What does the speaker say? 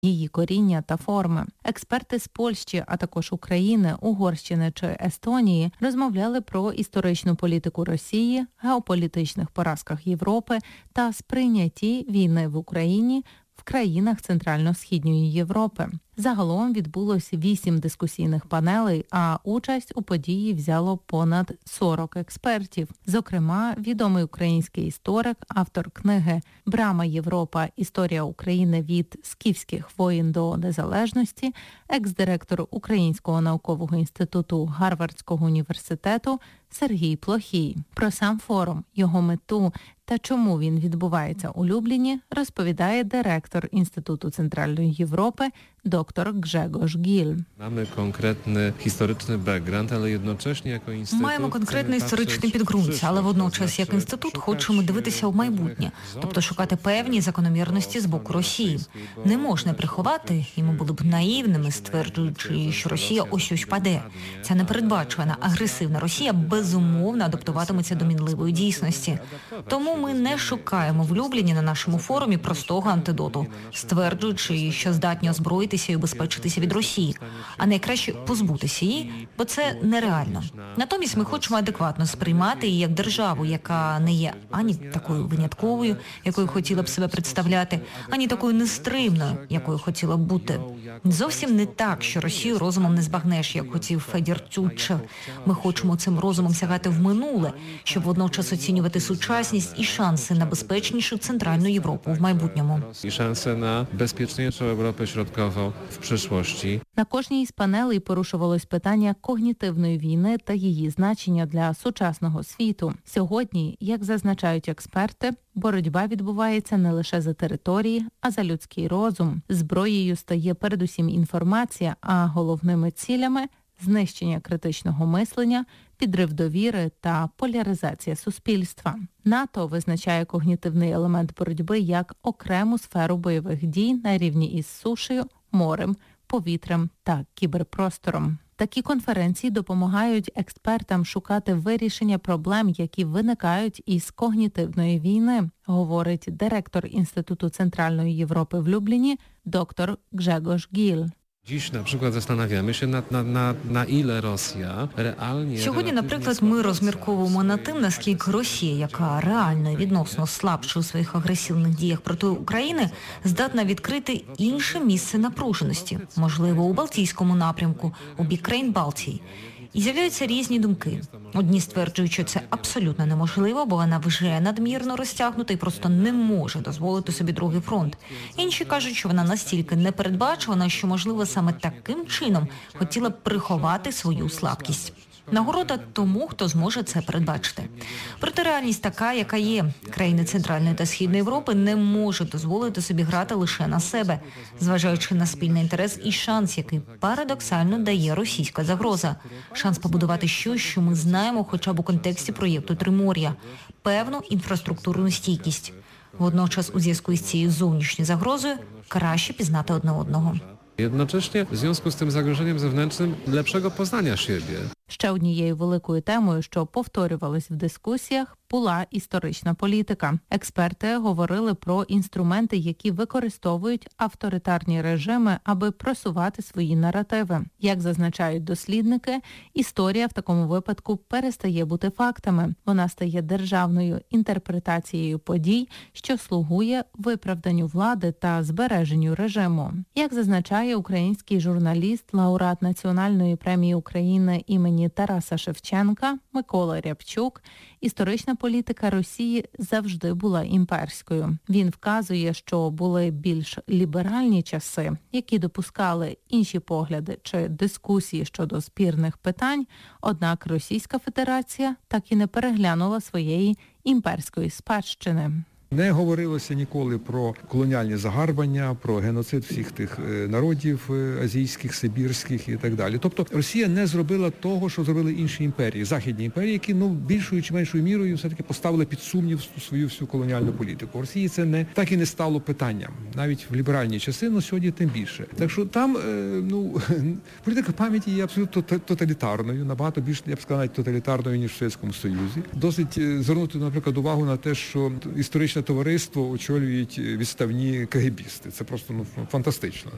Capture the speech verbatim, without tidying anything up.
її коріння та форми. Експерти з Польщі, а також України, Угорщини чи Естонії розмовляли про історичну політику Росії, геополітичних поразках Європи та сприйнятті війни в Україні в країнах Центрально-Східної Європи. Загалом відбулось вісім дискусійних панелей, а участь у події взяло понад сорок експертів. Зокрема, відомий український історик, автор книги «Брама Європа. Історія України від скіфських воїн до незалежності», екс-директор Українського наукового інституту Гарвардського університету Сергій Плохій. Про сам форум, його мету та чому він відбувається у Любліні, розповідає директор Інституту Центральної Європи доктор Grzegorz Gil. Mamy konkretny historyczny background, але jednocześnie jako інститут маємо конкретне історичне підґрунтя, але водночас як інститут хочемо дивитися в майбутнє, тобто шукати певні закономірності з боку Росії. Не можна приховати, і ми були б наївними, стверджуючи, що Росія ось-ось паде. Ця непередбачувана, агресивна Росія безумовно адаптуватиметься до мінливої дійсності. Тому ми не шукаємо в Любліні на нашому форумі простого антидоту, стверджуючи, що здатні озброїтися і убезпечитися від Росії, а найкраще позбутися її, бо це нереально. Натомість ми хочемо адекватно сприймати її як державу, яка не є ані такою винятковою, якою хотіла б себе представляти, ані такою нестримною, якою хотіла б бути. Зовсім не так, що Росію розумом не збагнеш, як хотів Федір Тютчев. Ми хочемо цим розумом сягати в минуле, щоб водночас оцінювати сучасність і шанси на безпечнішу Центральну Європу в майбутньому. І шанси на безпечнішу Європу Środkową в przyszłości. На кожній із панелей порушувалось питання когнітивної війни та її значення для сучасного світу. Сьогодні, як зазначають експерти, боротьба відбувається не лише за території, а за людський розум. Зброєю стає передусім інформація, а головними цілями – знищення критичного мислення, підрив довіри та поляризація суспільства. НАТО визначає когнітивний елемент боротьби як окрему сферу бойових дій на рівні із сушею, морем, повітрям та кіберпростором. Такі конференції допомагають експертам шукати вирішення проблем, які виникають із когнітивної війни, говорить директор Інституту Центральної Європи в Любліні доктор Grzegorz Gil. Dziś na przykład zastanawiamy się na, na, na, na ile Rosja realnie... Сьогодні, наприклад, ми розмірковуємо над тим, наскільки Росія, яка реально відносно слабша у своїх агресивних діях проти України, здатна відкрити інше місце напруженості, можливо, у Балтійському напрямку, у бік країн Балтії. І з'являються різні думки. Одні стверджують, що це абсолютно неможливо, бо вона вже надмірно розтягнута і просто не може дозволити собі другий фронт. Інші кажуть, що вона настільки непередбачувана, що, можливо, саме таким чином хотіла б приховати свою слабкість. Нагорода тому, хто зможе це передбачити. Проте реальність така, яка є. Країни Центральної та Східної Європи не можуть дозволити собі грати лише на себе, зважаючи на спільний інтерес і шанс, який парадоксально дає російська загроза. Шанс побудувати щось, що ми знаємо хоча б у контексті проєкту Тримор'я – певну інфраструктурну стійкість. Водночас у зв'язку із цією зовнішньою загрозою краще пізнати одне одного. Jednocześnie w związku z tym zagrożeniem zewnętrznym lepszego poznania siebie. Ще однією великою темою, що повторювалась в дискусіях, була історична політика. Експерти говорили про інструменти, які використовують авторитарні режими, аби просувати свої наративи. Як зазначають дослідники, історія в такому випадку перестає бути фактами. Вона стає державною інтерпретацією подій, що слугує виправданню влади та збереженню режиму. Як зазначає український журналіст, лауреат Національної премії України імені Тараса Шевченка Микола Рябчук, історична політика Росії завжди була імперською. Він вказує, що були більш ліберальні часи, які допускали інші погляди чи дискусії щодо спірних питань, однак Російська Федерація так і не переглянула своєї імперської спадщини. Не говорилося ніколи про колоніальні загарбання, про геноцид всіх тих народів азійських, сибірських і так далі. Тобто Росія не зробила того, що зробили інші імперії, західні імперії, які ну більшою чи меншою мірою все-таки поставили під сумнів свою всю колоніальну політику. В Росії це не так і не стало питанням, навіть в ліберальні часи, але сьогодні тим більше. Так що там ну політика пам'яті є абсолютно тоталітарною, набагато більш, я б сказав, навіть тоталітарною, ніж в Совєтському Союзі. Досить звернути, наприклад, увагу на те, що історична товариство очолюють відставні кегебісти. Це просто ну, фантастично.